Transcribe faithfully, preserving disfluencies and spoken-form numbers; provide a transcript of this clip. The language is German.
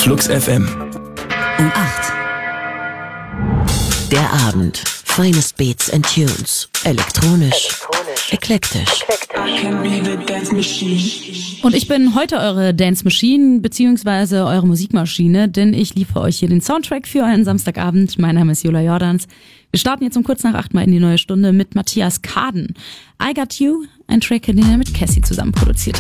Flux F M. Um acht. Der Abend. Finest Beats and Tunes. Elektronisch. Elektronisch. Eklektisch. Und ich bin heute eure Dance Machine beziehungsweise eure Musikmaschine, denn ich liefere euch hier den Soundtrack für einen Samstagabend. Mein Name ist Jola Jordans. Wir starten jetzt um kurz nach acht mal in die neue Stunde mit Matthias Kaden. I Got You, ein Track, den er mit Cassie zusammen produziert hat.